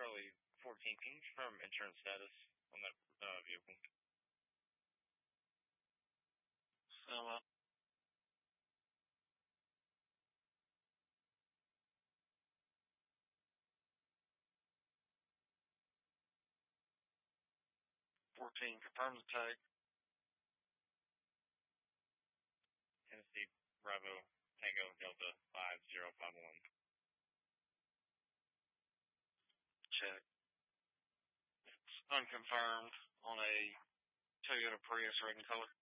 Charlie 14. Can you confirm insurance status on that vehicle? Selma. Confirm the tag. Tennessee Bravo Tango Delta 5051. Check. It's unconfirmed on a Toyota Prius red in color.